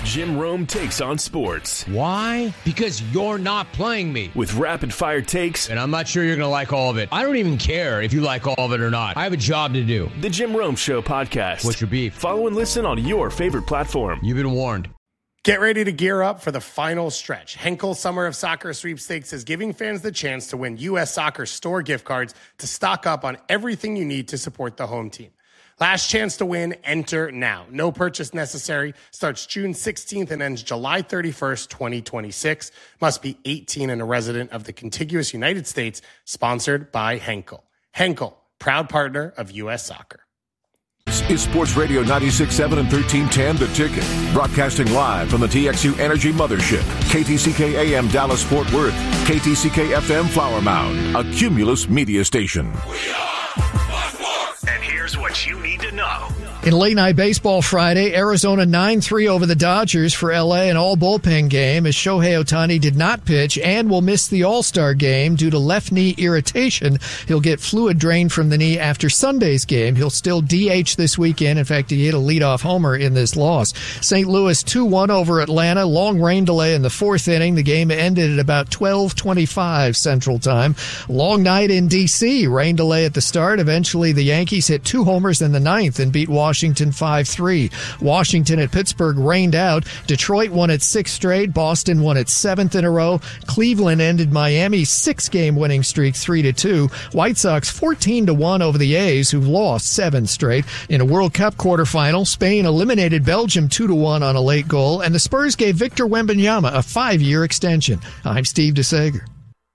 Jim Rome takes on sports. Why? Because you're not playing me. With rapid-fire takes. And I'm not sure you're going to like all of it. I don't even care if you like all of it or not. I have a job to do. The Jim Rome Show podcast. What's your beef? Follow and listen on your favorite platform. You've been warned. Get ready to gear up for the final stretch. Henkel Summer of Soccer Sweepstakes is giving fans the chance to win U.S. Soccer store gift cards to stock up on everything you need to support the home team. Last chance to win, enter now. No purchase necessary. Starts June 16th and ends July 31st, 2026. Must be 18 and a resident of the contiguous United States. Sponsored by Henkel. Henkel, proud partner of U.S. Soccer. This is Sports Radio 96.7 and 1310 The Ticket. Broadcasting live from the TXU Energy Mothership. KTCK AM Dallas Fort Worth. KTCK FM Flower Mound. A Cumulus media station. We are Sports. And here's what you need to know. In late night baseball Friday, Arizona 9-3 over the Dodgers for LA, an all bullpen game as Shohei Ohtani did not pitch and will miss the All-Star game due to left knee irritation. He'll get fluid drained from the knee after Sunday's game. He'll still DH this weekend. In fact, he hit a leadoff homer in this loss. St. Louis 2-1 over Atlanta. Long rain delay in the fourth inning. The game ended at about 12:25 Central Time. Long night in D.C. Rain delay at the start. Eventually, the Yankees hit 2 homers in the ninth and beat Washington 5-3. Washington at Pittsburgh rained out. Detroit won its 6th straight. Boston won its 7th in a row. Cleveland ended Miami's 6-game winning streak 3-2. White Sox 14-1 over the A's, who've lost 7 straight. In a World Cup quarterfinal, Spain eliminated Belgium 2-1 on a late goal, and the Spurs gave Victor Wembanyama a 5-year extension. I'm Steve DeSager.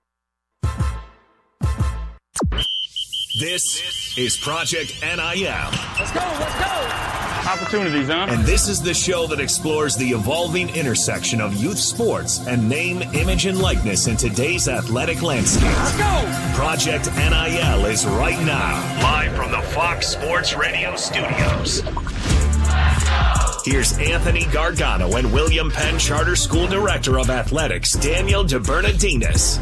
This is Project NIL. Let's go. Opportunities, huh? And this is the show that explores the evolving intersection of youth sports and name, image, and likeness in today's athletic landscape. Let's go. Project NIL is right now, live from the Fox Sports Radio studios. Here's Anthony Gargano and William Penn Charter School Director of Athletics, Daniel DeBernardinis.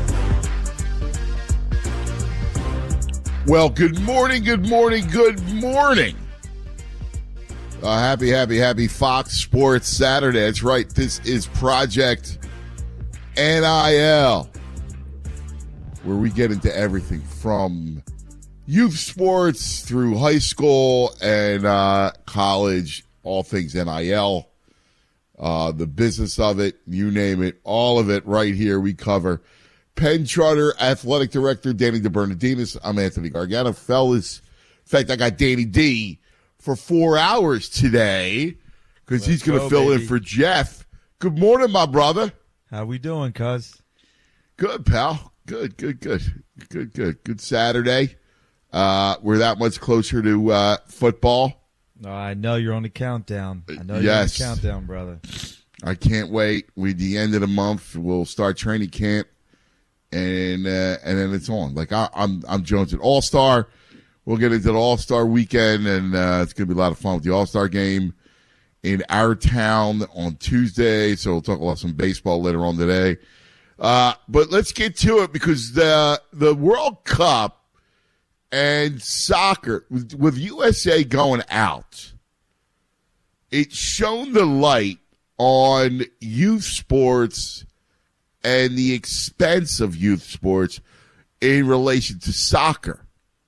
Well, good morning. Happy Fox Sports Saturday. That's right. This is Project NIL, where we get into everything from youth sports through high school and college, all things NIL, the business of it, you name it, all of it right here we cover. Penn Charter Athletic Director Danny DeBernardinis. I'm Anthony Gargano. Fellas, in fact, I got Danny D for 4 hours today because he's going to fill in for Jeff. Good morning, my brother. How we doing, cuz? Good, pal. Good. Good Saturday. We're that much closer to football. No, I know you're on the countdown. You're on the countdown, brother. I can't wait. With the end of the month, we'll start training camp. And then it's on. Like I'm Jones at All-Star. We'll get into the All-Star weekend, and it's gonna be a lot of fun with the All-Star game in our town on Tuesday. So we'll talk about some baseball later on today. But let's get to it because the World Cup and soccer with USA going out, it's shown the light on youth sports and the expense of youth sports in relation to soccer.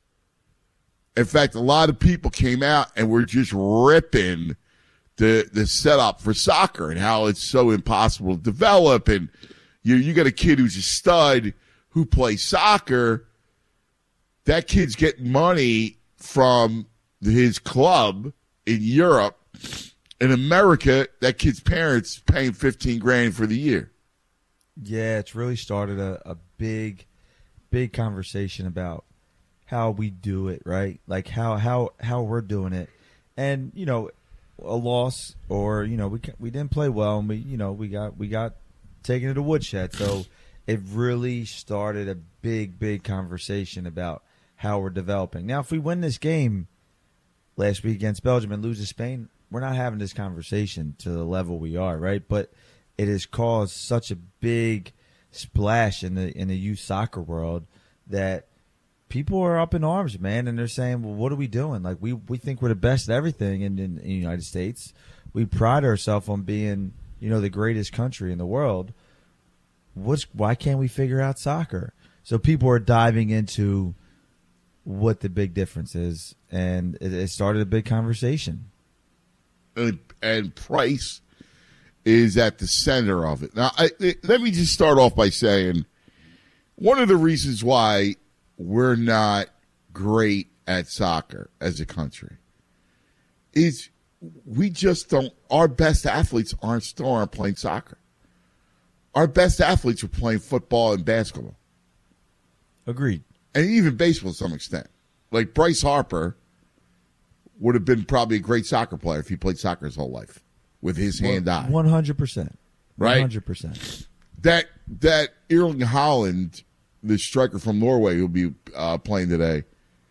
In fact, a lot of people came out and were just ripping the setup for soccer and how it's so impossible to develop. And you got a kid who's a stud who plays soccer. That kid's getting money from his club in Europe. In America, that kid's parents paying $15,000 for the year. Yeah, it's really started a big conversation about how we do it, right? Like how we're doing it, and a loss or we didn't play well, and we got taken to the woodshed. So it really started a big conversation about how we're developing. Now, if we win this game last week against Belgium and lose to Spain, we're not having this conversation to the level we are, right? But it has caused such a big splash in the youth soccer world that people are up in arms, man, and they're saying, well, what are we doing? Like, we think we're the best at everything in the United States. We pride ourselves on being, the greatest country in the world. Why can't we figure out soccer? So people are diving into what the big difference is, and it started a big conversation. And price is at the center of it. Now, let me just start off by saying one of the reasons why we're not great at soccer as a country is we just don't. Our best athletes aren't playing soccer. Our best athletes are playing football and basketball. Agreed. And even baseball to some extent. Like Bryce Harper would have been probably a great soccer player if he played soccer his whole life with his hand-eye. 100%. Right? 100%. That Erling Haaland, the striker from Norway who'll be playing today,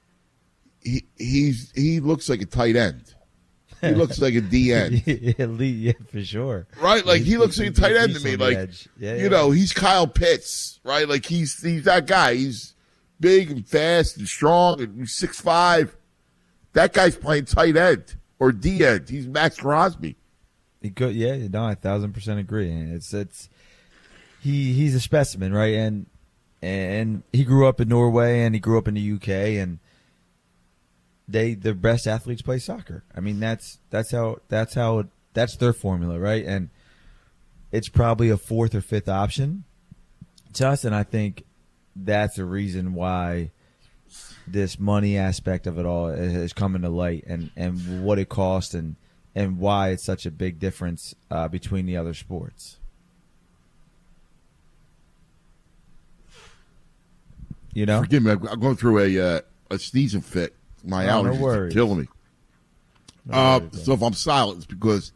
he looks like a tight end. He looks like a D end. Yeah, for sure. Right? Like, he looks like a tight end to me. Like, he's Kyle Pitts, right? Like, he's that guy. He's big and fast and strong and he's 6'5". That guy's playing tight end or D end. He's Max Crosby. He could, I 1,000% agree. He's a specimen, right? And he grew up in Norway and he grew up in the UK, and the best athletes play soccer. I mean, that's their formula, right? And it's probably a fourth or fifth option to us, and I think that's the reason why this money aspect of it all has come into light, and what it costs, and why it's such a big difference between the other sports. Forgive me, I'm going through a sneezing fit. My allergies are killing me. So if I'm silent, it's because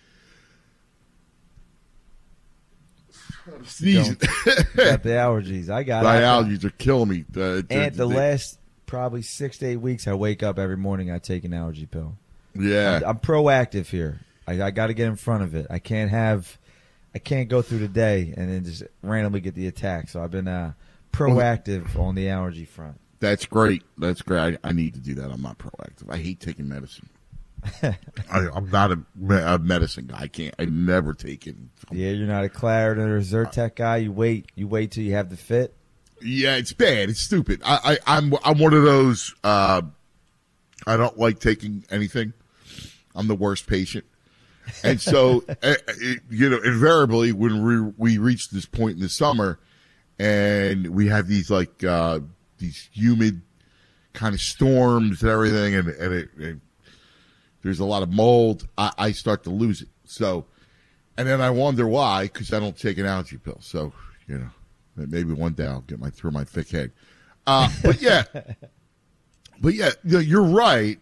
I'm sneezing. Got the allergies. I got my allergies are killing me. And the last probably 6 to 8 weeks, I wake up every morning. I take an allergy pill. Yeah, I'm proactive here. I got to get in front of it. I can't go through the day and then just randomly get the attack. So I've been proactive on the allergy front. That's great. That's great. I need to do that. I'm not proactive. I hate taking medicine. I'm not a medicine guy. I never take it. Yeah, you're not a Claritin or a Zyrtec guy. You wait till you have the fit. Yeah, it's bad. It's stupid. I'm one of those. I don't like taking anything. I'm the worst patient, and so invariably when we reach this point in the summer, and we have these these humid kind of storms and everything, and there's a lot of mold, I start to lose it. So, and then I wonder why, because I don't take an allergy pill. So, maybe one day I'll get through my thick head. But yeah, you're right.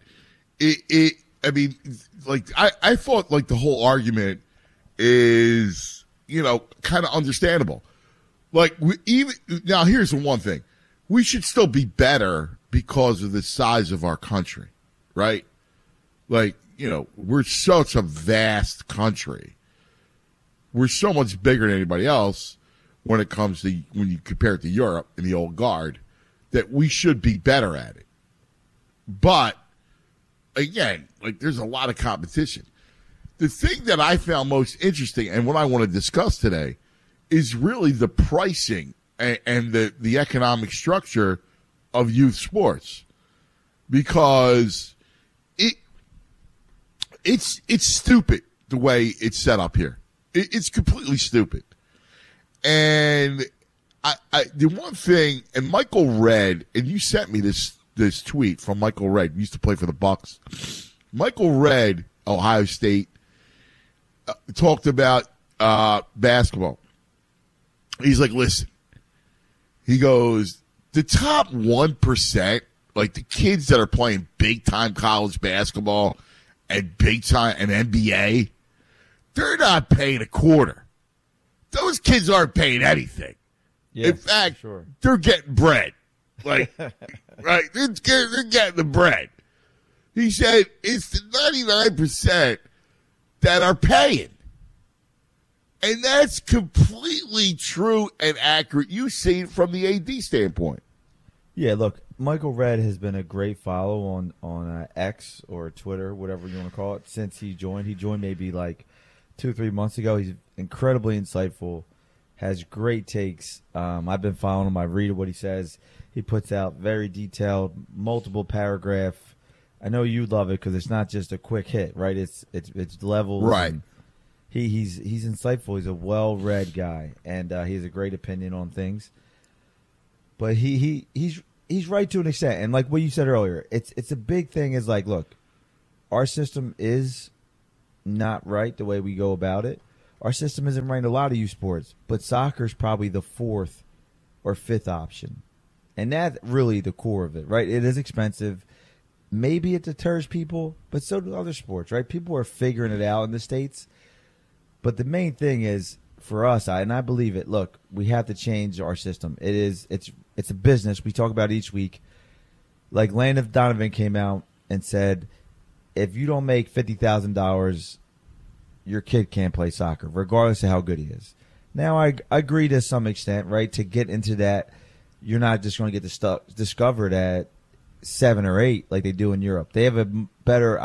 I thought the whole argument is, kind of understandable. Now here's the one thing. We should still be better because of the size of our country, right? We're such a vast country. We're so much bigger than anybody else when you compare it to Europe and the old guard, that we should be better at it. But, again, there's a lot of competition. The thing that I found most interesting and what I want to discuss today is really the pricing and the economic structure of youth sports, because it's stupid the way it's set up here. It's completely stupid. And the one thing, and Michael Redd, and you sent me this tweet from Michael Redd, who used to play for the Bucks. Michael Redd, Ohio State, talked about basketball. He's like, listen. He goes, the top 1%, the kids that are playing big-time college basketball and big-time and NBA, they're not paying a quarter. Those kids aren't paying anything. Yeah, in fact, they're getting bread. Right? They're getting the bread. He said it's the 99% that are paying. And that's completely true and accurate. You see it from the AD standpoint. Yeah, look, Michael Redd has been a great follow on X or Twitter, whatever you want to call it, since he joined. He joined maybe 2-3 months ago. He's incredibly insightful, has great takes. I've been following him. I read what he says. He puts out very detailed, multiple paragraph. I know you love it because it's not just a quick hit, right? It's levels. Right. He's insightful. He's a well-read guy, and he has a great opinion on things. But he's right to an extent. And like what you said earlier, it's a big thing is like, look, our system is not right the way we go about it. Our system isn't right in a lot of youth sports, but soccer is probably the 4th or 5th option. And that's really the core of it, right? It is expensive. Maybe it deters people, but so do other sports, right? People are figuring it out in the States. But the main thing is, for us, and I believe it, look, we have to change our system. It's a business. We talk about it each week. Like Landon Donovan came out and said, if you don't make $50,000, your kid can't play soccer, regardless of how good he is. Now, I agree to some extent, right? To get into that, you're not just going to get discovered at 7 or 8 like they do in Europe. They have a better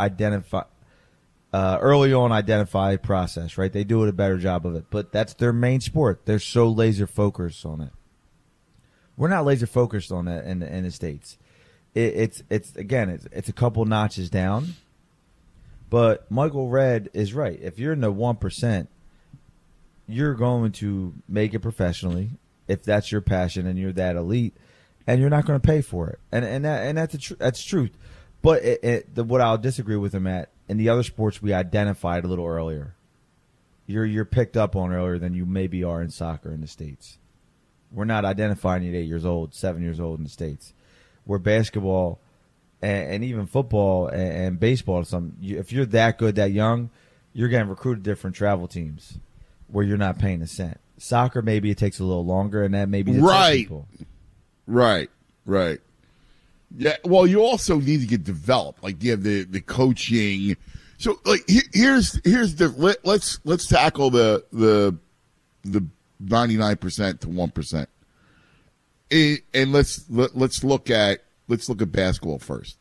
early on identify process, right? They do a better job of it, but that's their main sport. They're so laser focused on it. We're not laser focused on that in the States. It's a couple notches down, but Michael Redd is right. If you're in the 1%, you're going to make it professionally if that's your passion and you're that elite, and you're not going to pay for it. And that's truth. But what I'll disagree with him at, in the other sports we identified a little earlier. You're picked up on earlier than you maybe are in soccer in the States. We're not identifying at 8 years old, 7 years old in the States. Where basketball and even football and baseball, if you're that good, that young, you're getting recruited to different travel teams where you're not paying a cent. Soccer, maybe it takes a little longer, and that maybe deters people. Right. Yeah, well, you also need to get developed. Like you have the coaching. So, like, here's the let's tackle the 99% to 1%, and let's look at basketball first.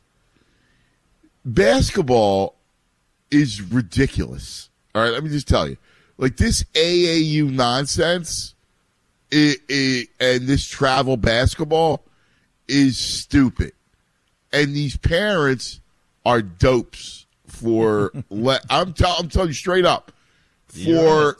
Basketball is ridiculous. All right, let me just tell you, like this AAU nonsense, and this travel basketball is stupid. And these parents are dopes for I'm telling you straight up for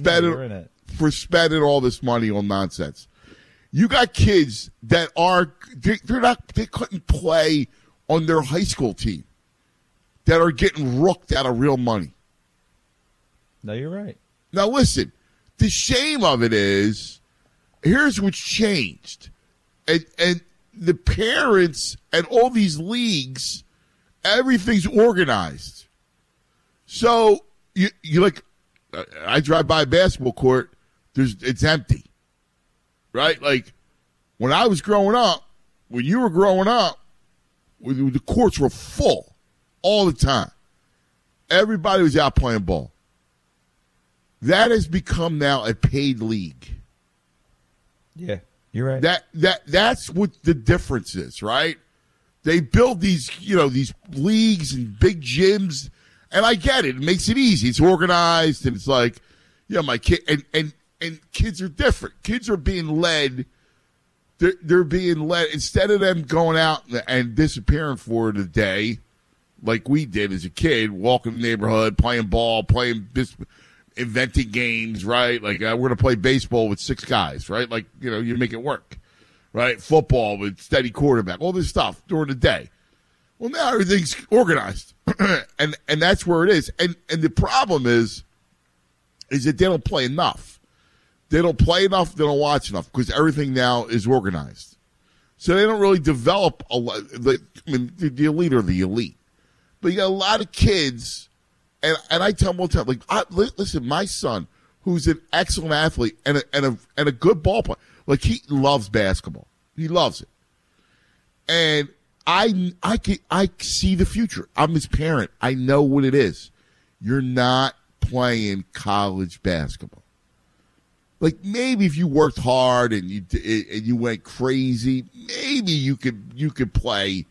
spending all this money on nonsense. You got kids that they couldn't play on their high school team that are getting rooked out of real money. No, you're right. Now listen, the shame of it is, here's what's changed, and the parents and all these leagues, everything's organized. So you like, I drive by a basketball court, it's empty, right? Like when I was growing up, when you were growing up, the courts were full all the time. Everybody was out playing ball. That has become now a paid league. Yeah. You're right. That's what the difference is, right? They build these leagues and big gyms, and I get it. It makes it easy. It's organized, and it's like, my kid and kids are different. Kids are being led. They're being led instead of them going out and disappearing for the day, like we did as a kid, walking the neighborhood, playing ball, inventing games, right? Like, we're going to play baseball with 6 guys, right? Like, you make it work, right? Football with steady quarterback, all this stuff during the day. Well, now everything's organized, and that's where it is. And the problem is that they don't play enough. They don't play enough. They don't watch enough because everything now is organized. So they don't really develop a lot. The elite are the elite. But you got a lot of kids. And I tell them all the time, like, listen, my son, who's an excellent athlete and a good ball player, like he loves basketball, he loves it, and I see the future. I'm his parent. I know what it is. You're not playing college basketball. Like maybe if you worked hard and you went crazy, maybe you could play,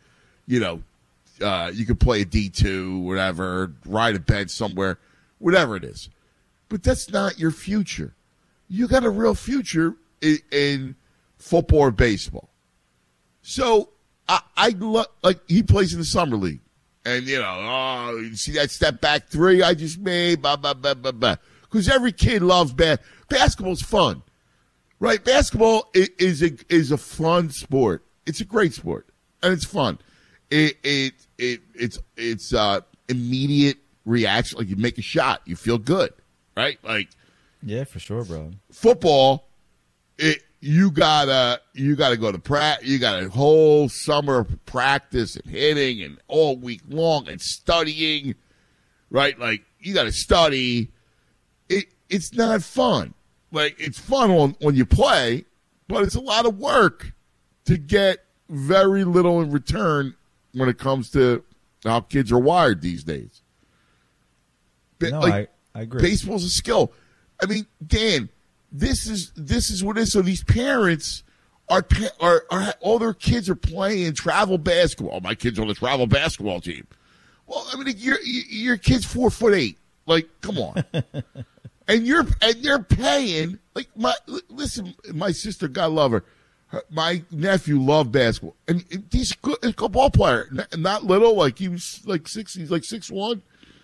you could play a D2, whatever, ride a bench somewhere, whatever it is. but that's not your future. You got a real future in football or baseball. So I love, like, he plays in the summer league. And, you you see that step back three I just made, blah, blah, blah, blah, blah. Because every kid loves basketball's fun, right? Basketball is a fun sport. It's a great sport, and it's fun. It's immediate reaction. Like, you make a shot, you feel good, right? Like, yeah, for sure, bro. Football, you gotta go to practice. You got a whole summer of practice and hitting, and all week long and studying, right? Like, you got to study. It's not fun. Like, it's fun when you play, but it's a lot of work to get very little in return when it comes to how kids are wired these days. No, like, I agree. Baseball's a skill. I mean, Dan, this is what it is. So these parents are all their kids are playing travel basketball. My kid's on the travel basketball team. Well, I mean, your kid's 4'8". Like, come on. And they're paying, like, my sister, God love her, my nephew loved basketball, and he's a good ball player, not little, like he was like 6, he's like 6'1",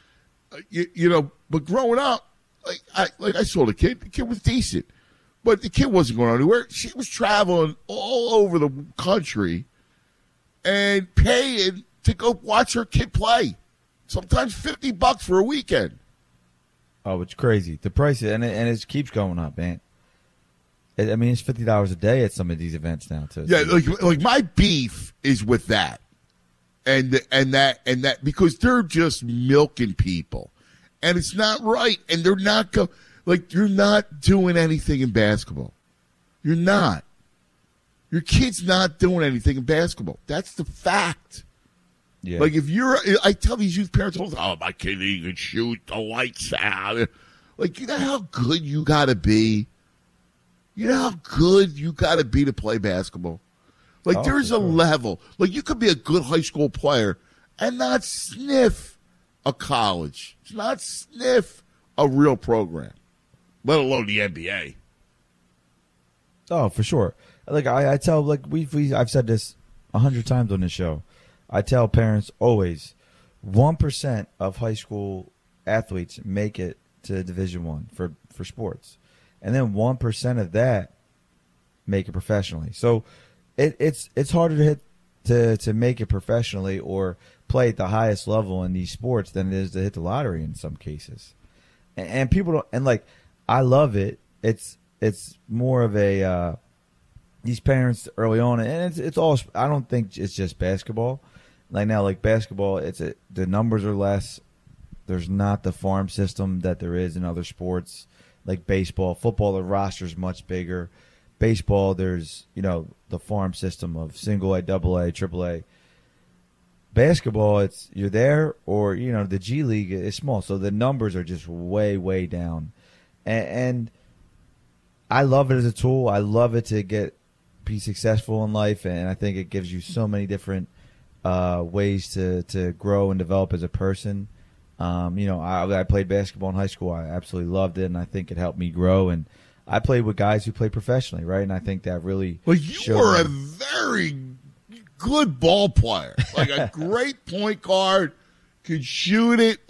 but growing up, I saw the kid was decent, but the kid wasn't going anywhere. She was traveling all over the country and paying to go watch her kid play, sometimes $50 for a weekend. Oh, it's crazy. The price, and it keeps going up, man. I mean, it's $50 a day at some of these events now, too. Yeah, like my beef is with that, and that because they're just milking people, and it's not right, and they're not you're not doing anything in basketball. You're not. Your kid's not doing anything in basketball. That's the fact. Yeah. Like, I tell these youth parents, oh, my kid, he can shoot the lights out. Like, you know how good you got to be? You know how good you got to be to play basketball? Like, there's a level. Like, you could be a good high school player and not sniff a college. Not sniff a real program, let alone the NBA. Oh, for sure. Like, I tell, like, I've said this 100 times on this show. I tell parents always, 1% of high school athletes make it to Division I for sports, and then 1% of that make it professionally. So it's harder to make it professionally or play at the highest level in these sports than it is to hit the lottery in some cases. And people don't, and like, I love it. It's more of a these parents early on, and it's all. I don't think it's just basketball. Like now, like basketball, the numbers are less. There's not the farm system that there is in other sports, like baseball. Football, the roster's much bigger. Baseball, there's the farm system of single A, double A, triple A. Basketball, it's you're there, or the G League is small, so the numbers are just way down. And I love it as a tool. I love it to be successful in life, and I think it gives you so many different ways to grow and develop as a person. I played basketball in high school. I absolutely loved it, and I think it helped me grow. And I played with guys who played professionally, right? And I think that really you were a very good ball player, like a great point guard, could shoot it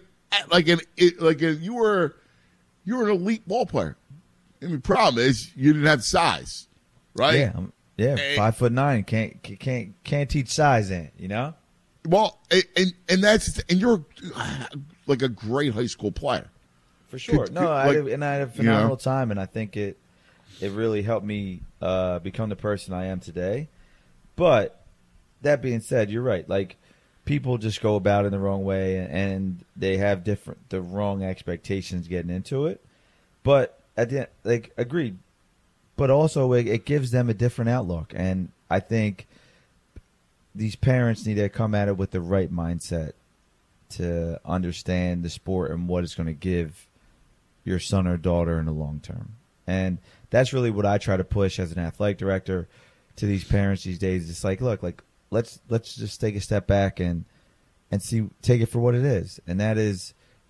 you were an elite ball player. I mean, problem is you didn't have size, right? Yeah, 5'9". Can't teach size in, Well, and you're like a great high school player. For sure. I had a phenomenal time, and I think it really helped me become the person I am today. But that being said, you're right. Like, people just go about it in the wrong way, and they have the wrong expectations getting into it. But at the end, agreed. But also, it gives them a different outlook, and I think these parents need to come at it with the right mindset to understand the sport and what it's going to give your son or daughter in the long term. And that's really what I try to push as an athletic director to these parents these days. It's like, look, let's just take a step back and take it for what it is. And that is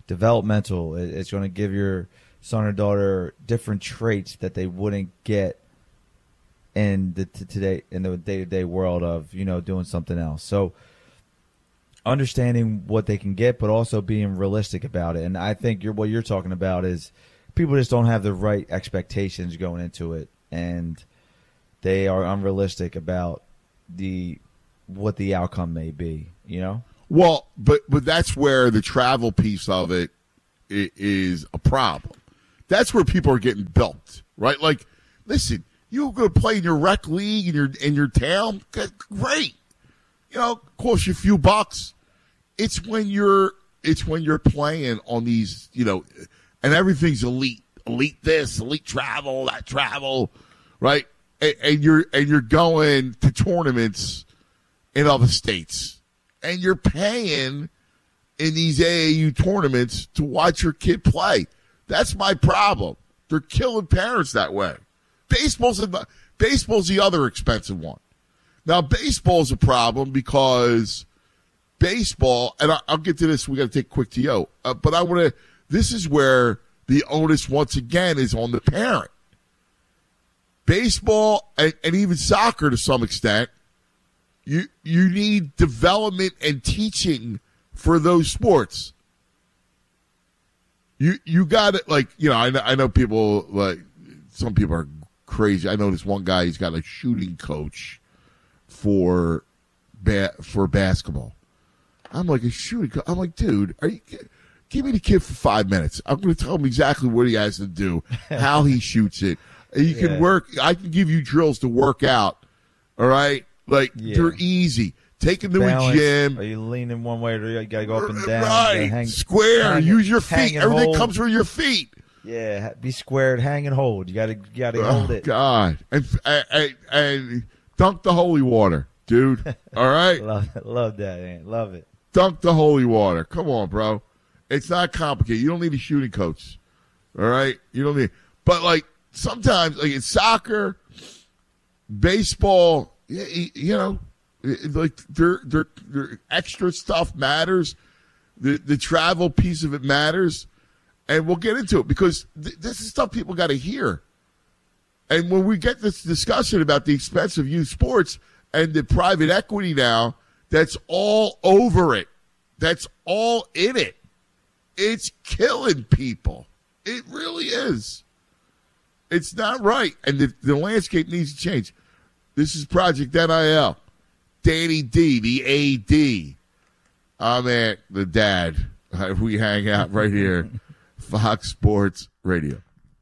developmental. It's going to give your son or daughter different traits that they wouldn't get in the day-to-day world of, doing something else. So understanding what they can get, but also being realistic about it. And I think what you're talking about is people just don't have the right expectations going into it, and they are unrealistic about what the outcome may be, Well, but that's where the travel piece of it is a problem. That's where people are getting built, right? Like, listen, you're going to play in your rec league in your town, great. Cost you a few bucks. It's when you're playing on these, and everything's elite this, elite travel, that travel, right? And you're going to tournaments in other states, and you're paying in these AAU tournaments to watch your kid play. That's my problem. They're killing parents that way. Baseball's the other expensive one. Now, baseball's a problem because baseball, and I'll get to this. We got to take a quick TO, but this is where the onus once again is on the parent. Baseball and even soccer to some extent, you need development and teaching for those sports. You got it. Like, I know people, like, some people are crazy. I know this one guy, he's got a shooting coach for basketball. I'm like, a shooting coach? I'm like, dude, give me the kid for 5 minutes. I'm going to tell him exactly what he has to do, how he shoots it. You can work. I can give you drills to work out. All right? Like, they're easy. Take him to balance, a gym. Are you leaning one way or you got to go up and down? Right. Square. Use your feet. Everything hold. comes from your feet. Yeah. Be squared. Hang and hold. You got to hold it. God. And dunk the holy water, dude. All right? Love that, man. Love it. Dunk the holy water. Come on, bro. It's not complicated. You don't need a shooting coach. All right? You don't need. But, like, sometimes, like in soccer, baseball, like their extra stuff matters. The travel piece of it matters, and we'll get into it because this is stuff people got to hear. And when we get this discussion about the expense of youth sports and the private equity now, that's all over it. That's all in it. It's killing people. It really is. It's not right, and the landscape needs to change. This is Project NIL. Danny D, the AD. I'm at the dad. We hang out right here. Fox Sports Radio.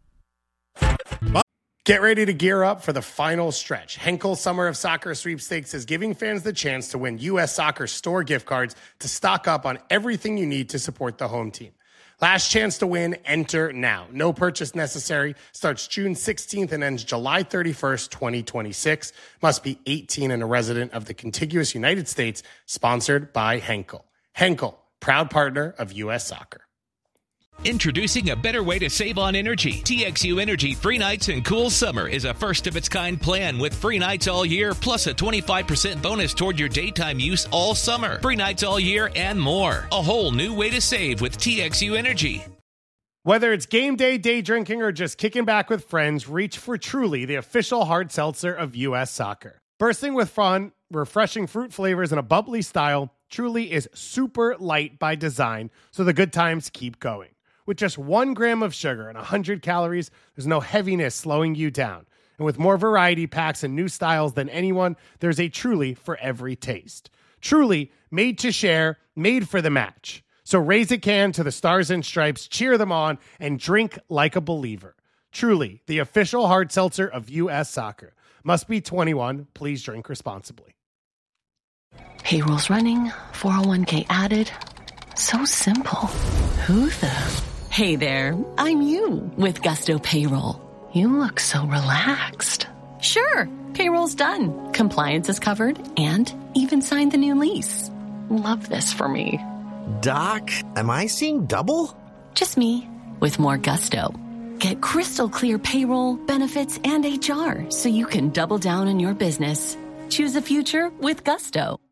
Get ready to gear up for the final stretch. Henkel Summer of Soccer Sweepstakes is giving fans the chance to win U.S. Soccer store gift cards to stock up on everything you need to support the home team. Last chance to win, enter now. No purchase necessary. Starts June 16th and ends July 31st, 2026. Must be 18 and a resident of the contiguous United States. Sponsored by Henkel. Henkel, proud partner of U.S. Soccer. Introducing a better way to save on energy. TXU Energy Free Nights and Cool Summer is a first-of-its-kind plan with free nights all year, plus a 25% bonus toward your daytime use all summer. Free nights all year and more. A whole new way to save with TXU Energy. Whether it's game day, day drinking, or just kicking back with friends, reach for Truly, the official hard seltzer of U.S. Soccer. Bursting with fun, refreshing fruit flavors, and a bubbly style, Truly is super light by design, so the good times keep going. With just 1 gram of sugar and 100 calories, there's no heaviness slowing you down. And with more variety packs and new styles than anyone, there's a Truly for every taste. Truly, made to share, made for the match. So raise a can to the Stars and Stripes, cheer them on, and drink like a believer. Truly, the official hard seltzer of U.S. Soccer. Must be 21. Please drink responsibly. Payroll's running, 401k added. So simple. Who the... Hey there, I'm you with Gusto Payroll. You look so relaxed. Sure, payroll's done. Compliance is covered and even signed the new lease. Love this for me. Doc, am I seeing double? Just me with more Gusto. Get crystal clear payroll, benefits, and HR so you can double down on your business. Choose a future with Gusto.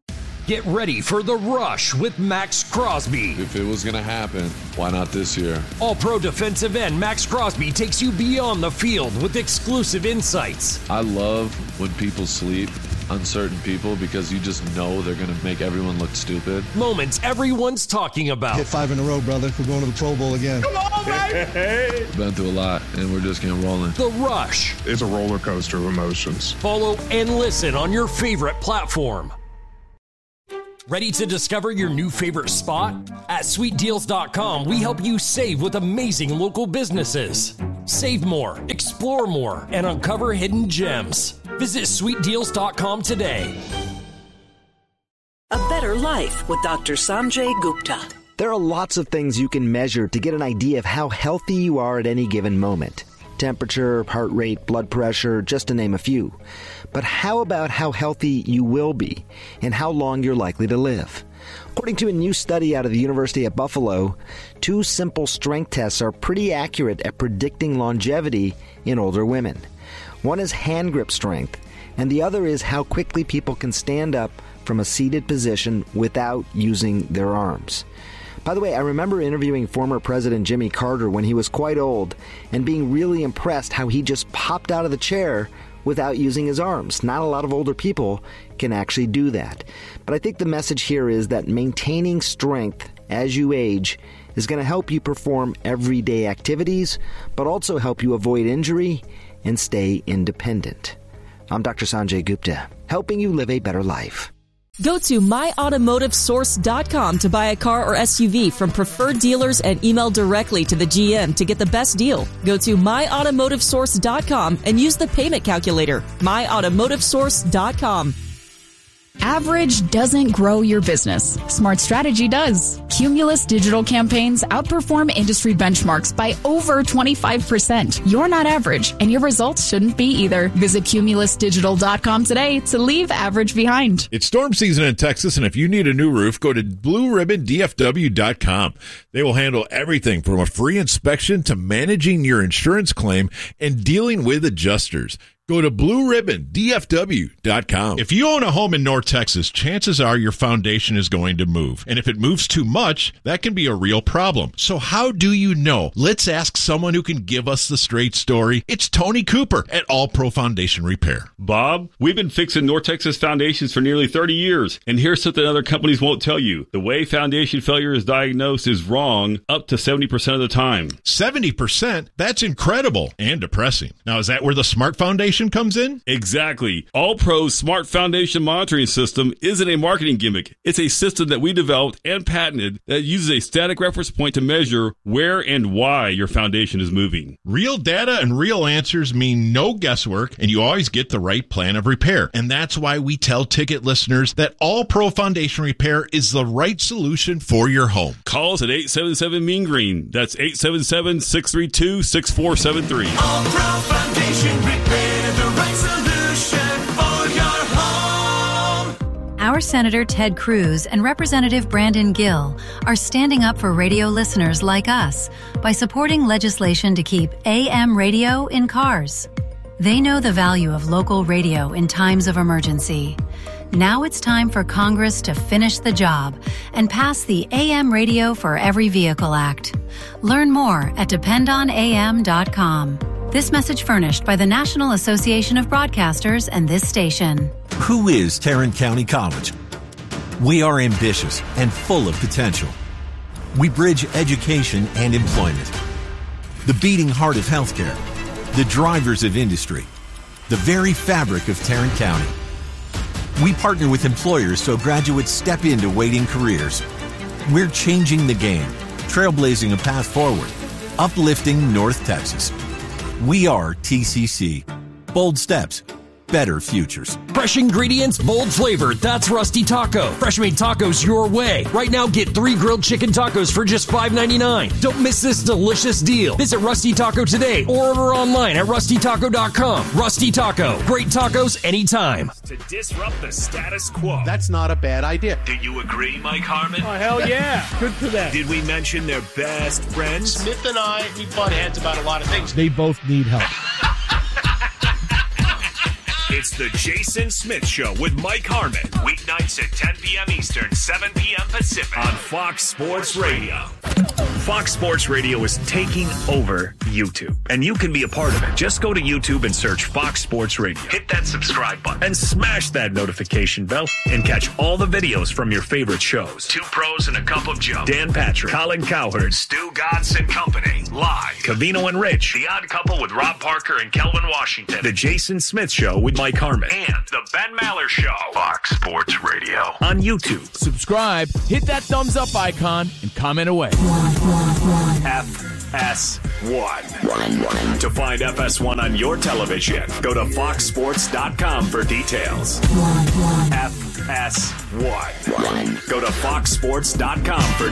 Get ready for the rush with Max Crosby. If it was going to happen, why not this year? All-Pro defensive end Max Crosby takes you beyond the field with exclusive insights. I love when people sleep on certain people because you just know they're going to make everyone look stupid. Moments everyone's talking about. Hit 5 in a row, brother. We're going to the Pro Bowl again. Come on, baby! Been through a lot, and we're just getting rolling. The Rush. It's a roller coaster of emotions. Follow and listen on your favorite platform. Ready to discover your new favorite spot? At SweetDeals.com, we help you save with amazing local businesses. Save more, explore more, and uncover hidden gems. Visit SweetDeals.com today. A Better Life with Dr. Sanjay Gupta. There are lots of things you can measure to get an idea of how healthy you are at any given moment. Temperature, heart rate, blood pressure, just to name a few. But how about how healthy you will be and how long you're likely to live? According to a new study out of the University of Buffalo, 2 simple strength tests are pretty accurate at predicting longevity in older women. One is hand grip strength, and the other is how quickly people can stand up from a seated position without using their arms. By the way, I remember interviewing former President Jimmy Carter when he was quite old and being really impressed how he just popped out of the chair without using his arms. Not a lot of older people can actually do that. But I think the message here is that maintaining strength as you age is going to help you perform everyday activities, but also help you avoid injury and stay independent. I'm Dr. Sanjay Gupta, helping you live a better life. Go to myautomotivesource.com to buy a car or SUV from preferred dealers and email directly to the GM to get the best deal. Go to myautomotivesource.com and use the payment calculator. myautomotivesource.com. Average doesn't grow your business. Smart Strategy does. Cumulus digital campaigns outperform industry benchmarks by over 25%. You're not average, and your results shouldn't be either. Visit cumulusdigital.com today to leave average behind. It's storm season in Texas, and if you need a new roof, go to BlueRibbonDFW.com. They will handle everything from a free inspection to managing your insurance claim and dealing with adjusters. Go to BlueRibbonDFW.com. If you own a home in North Texas, chances are your foundation is going to move. And if it moves too much, that can be a real problem. So how do you know? Let's ask someone who can give us the straight story. It's Tony Cooper at All Pro Foundation Repair. Bob, we've been fixing North Texas foundations for nearly 30 years. And here's something other companies won't tell you. The way foundation failure is diagnosed is wrong up to 70% of the time. 70%? That's incredible and depressing. Now, is that where the Smart Foundation comes in? Exactly. All Pro's Smart Foundation Monitoring System isn't a marketing gimmick. It's a system that we developed and patented that uses a static reference point to measure where and why your foundation is moving. Real data and real answers mean no guesswork, and you always get the right plan of repair. And that's why we tell ticket listeners that All Pro Foundation Repair is the right solution for your home. Call us at 877 Mean Green. That's 877-632-6473. All Pro Foundation Repair, the right solution for your home. Our Senator Ted Cruz and Representative Brandon Gill are standing up for radio listeners like us by supporting legislation to keep AM radio in cars. They know the value of local radio in times of emergency. Now it's time for Congress to finish the job and pass the AM Radio for Every Vehicle Act. Learn more at dependonam.com. This message furnished by the National Association of Broadcasters and this station. Who is Tarrant County College? We are ambitious and full of potential. We bridge education and employment. The beating heart of healthcare. The drivers of industry. The very fabric of Tarrant County. We partner with employers so graduates step into waiting careers. We're changing the game, trailblazing a path forward, uplifting North Texas. We are TCC. Bold steps, better futures. Fresh ingredients, bold flavor. That's Rusty Taco. Fresh made tacos your way. Right now, get 3 grilled chicken tacos for just $5.99. Don't miss this delicious deal. Visit Rusty Taco today or order online at rustytaco.com. Rusty Taco. Great tacos anytime. To disrupt the status quo. That's not a bad idea. Do you agree, Mike Harmon? Oh, hell yeah. Good for them. Did we mention they're best friends? Smith and I, we butt heads about a lot of things. They both need help. It's the Jason Smith Show with Mike Harmon. Weeknights at 10 p.m. Eastern, 7 p.m. Pacific on Fox Sports Radio. Fox Sports Radio is taking over YouTube, and you can be a part of it. Just go to YouTube and search Fox Sports Radio. Hit that subscribe button and smash that notification bell and catch all the videos from your favorite shows. Two Pros and a Cup of Joe, Dan Patrick, Colin Cowherd, Stu Gatz and Company, live. Covino and Rich, The Odd Couple with Rob Parker and Kelvin Washington, The Jason Smith Show with Mike Harmon, and The Ben Maller Show. Fox Sports Radio on YouTube. Subscribe, hit that thumbs up icon, and comment away. FS1. To find FS1 on your television, go to foxsports.com for details. FS1. Go to foxsports.com for